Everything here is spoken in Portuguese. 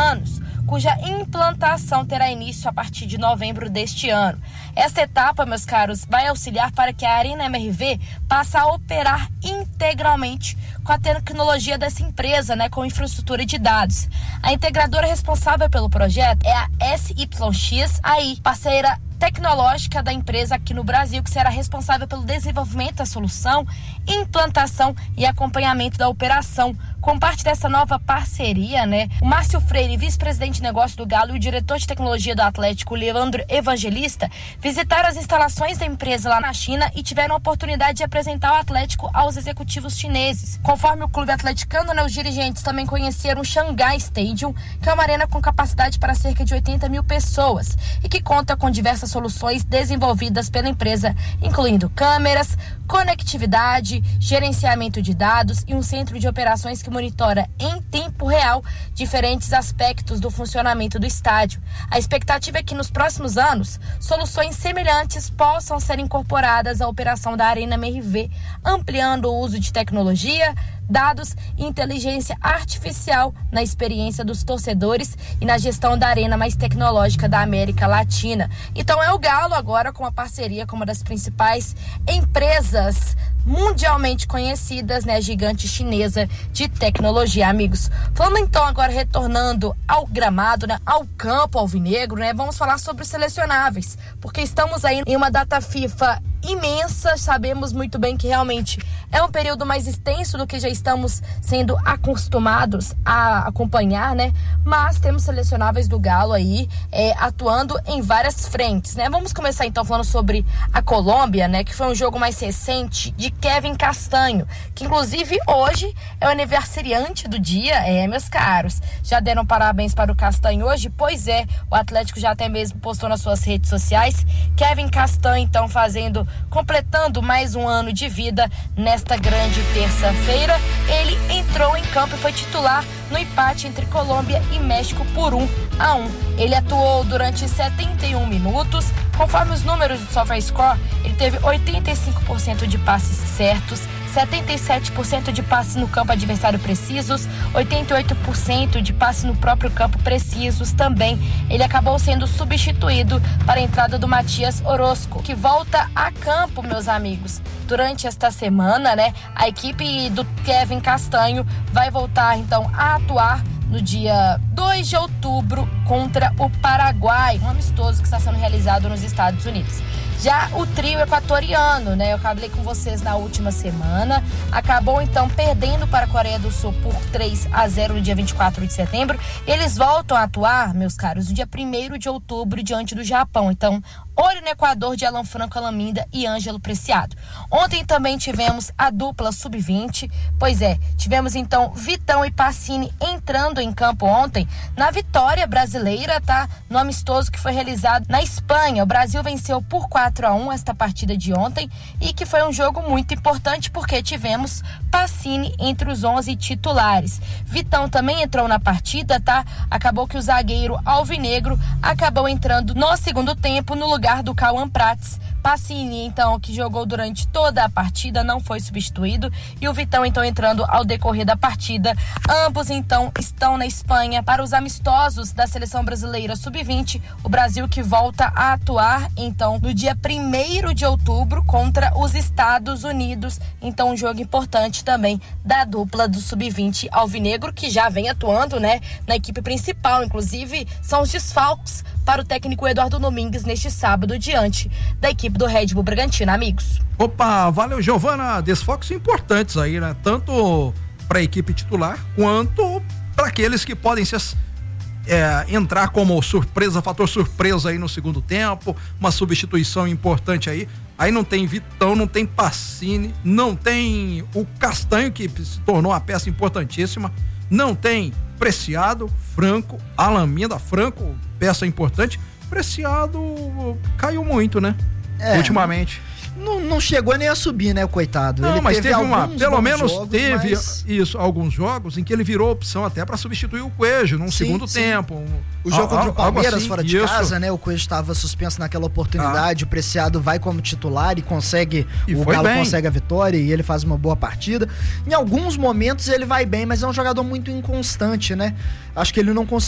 anos, cuja implantação terá início a partir de novembro deste ano. Esta etapa, meus caros, vai auxiliar para que a Arena MRV passe a operar integralmente com a tecnologia dessa empresa, com infraestrutura de dados. A integradora responsável pelo projeto é a SYX AI, parceira tecnológica da empresa aqui no Brasil, que será responsável pelo desenvolvimento da solução, implantação e acompanhamento da operação. Com parte dessa nova parceria, o Márcio Freire, vice-presidente de negócio do Galo, e o diretor de tecnologia do Atlético, Leandro Evangelista, visitaram as instalações da empresa lá na China e tiveram a oportunidade de apresentar o Atlético aos executivos chineses. Conforme o clube atleticano, os dirigentes também conheceram o Shanghai Stadium, que é uma arena com capacidade para cerca de 80 mil pessoas e que conta com diversas soluções desenvolvidas pela empresa, incluindo câmeras, conectividade, gerenciamento de dados e um centro de operações que monitora em tempo real diferentes aspectos do funcionamento do estádio. A expectativa é que nos próximos anos, soluções semelhantes possam ser incorporadas à operação da Arena MRV, ampliando o uso de tecnologia, dados e inteligência artificial na experiência dos torcedores e na gestão da arena mais tecnológica da América Latina. Então é o Galo agora com uma parceria com uma das principais empresas mundialmente conhecidas, gigante chinesa de tecnologia, amigos. Falando então agora, retornando ao gramado, ao campo alvinegro, vamos falar sobre os selecionáveis, porque estamos aí em uma data FIFA imensa, sabemos muito bem que realmente é um período mais extenso do que já estamos sendo acostumados a acompanhar, mas temos selecionáveis do Galo aí atuando em várias frentes, Vamos começar então falando sobre a Colômbia, que foi um jogo mais recente de Kevin Castanho, que inclusive hoje é o aniversariante do dia, meus caros. Já deram parabéns para o Castanho hoje? Pois é, o Atlético já até mesmo postou nas suas redes sociais. Kevin Castanho então completando mais um ano de vida nesta grande terça-feira. Ele entrou em campo e foi titular no empate entre Colômbia e México por 1-1. Ele atuou durante 71 minutos. Conforme os números do SofaScore, ele teve 85% de passes certos, 77% de passes no campo adversário precisos, 88% de passes no próprio campo precisos também. Ele acabou sendo substituído para a entrada do Matias Orozco, que volta a campo, meus amigos. Durante esta semana, a equipe do Kevin Castanho vai voltar então a atuar no dia 2 de outubro contra o Paraguai, um amistoso que está sendo realizado nos Estados Unidos. Já o trio equatoriano, eu falei com vocês na última semana, acabou então perdendo para a Coreia do Sul por 3-0 no dia 24 de setembro. Eles voltam a atuar, meus caros, no dia 1º de outubro diante do Japão. Então, olho no Equador de Alan Franco Alaminda e Ângelo Preciado. Ontem também tivemos a dupla sub-20, tivemos então Vitão e Pacini entrando em campo ontem na vitória brasileira, no amistoso que foi realizado na Espanha. O Brasil venceu por 4-1 esta partida de ontem e que foi um jogo muito importante porque tivemos Pacini entre os 11 titulares. Vitão também entrou na partida, Acabou que o zagueiro alvinegro acabou entrando no segundo tempo no lugar do Cauã Prats. Pacini, então, que jogou durante toda a partida, não foi substituído, e o Vitão, então, entrando ao decorrer da partida. Ambos, então, estão na Espanha para os amistosos da Seleção Brasileira Sub-20, o Brasil que volta a atuar, então, no dia 1º de outubro contra os Estados Unidos. Então, um jogo importante também da dupla do Sub-20 alvinegro, que já vem atuando, na equipe principal. Inclusive, são os desfalques para o técnico Eduardo Domingues neste sábado, diante da equipe do Red Bull Bragantino, amigos. Opa, valeu, Giovana. Desfalques importantes aí, tanto para a equipe titular quanto para aqueles que podem entrar como surpresa, fator surpresa aí no segundo tempo, uma substituição importante aí. Aí não tem Vitão, não tem Pacini, não tem o Castanho, que se tornou uma peça importantíssima, não tem Preciado, Franco, Alaminda, Franco, peça importante. Preciado caiu muito, ultimamente. Não chegou nem a subir, coitado. Não, ele mas teve pelo menos jogos, teve mas... alguns jogos em que ele virou opção até para substituir o Coelho num segundo tempo. O jogo contra o Palmeiras assim, fora de casa, o Coelho estava suspenso naquela oportunidade, o Preciado vai como titular e o Galo consegue a vitória e ele faz uma boa partida. Em alguns momentos ele vai bem, mas é um jogador muito inconstante, Acho que ele não conseguiu